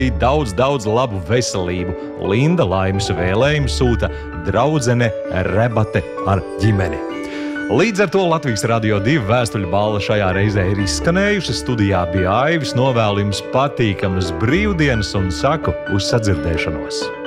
daudz labu veselību. Linda laimes vēlējumu sūta draudzene Rebate ar ģimeni. Līdz ar to Latvijas Radio 2 vēstuļu balva šajā reizē ir izskanējuši. Studijā bija Aivis, novēlu jums patīkamas brīvdienas un saku uz sadzirdēšanos.